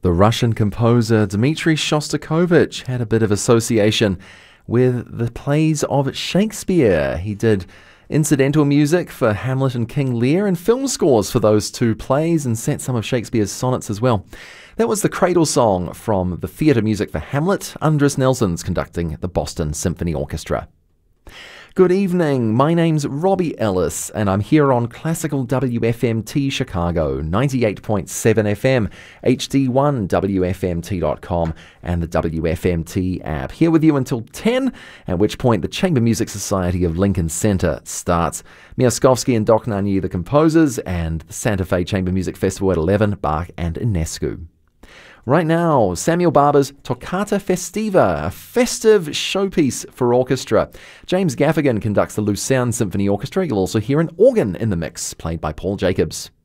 The Russian composer Dmitri Shostakovich had a bit of association with the plays of Shakespeare. He did incidental music for Hamlet and King Lear and film scores for those two plays and set some of Shakespeare's sonnets as well. That was the Cradle Song from the theatre music for Hamlet. Andris Nelson's conducting the Boston Symphony Orchestra. Good evening, my name's Robbie Ellis and I'm here on Classical WFMT Chicago, 98.7 FM, HD1 WFMT.com and the WFMT app. Here with you until 10, at which point the Chamber Music Society of Lincoln Center starts. Miaskovsky and Doc Nanye, the composers, and the Santa Fe Chamber Music Festival at 11, Bach and Enescu. Right now, Samuel Barber's Toccata Festiva, a festive showpiece for orchestra. James Gaffigan conducts the Lucerne Symphony Orchestra. You'll also hear an organ in the mix, played by Paul Jacobs.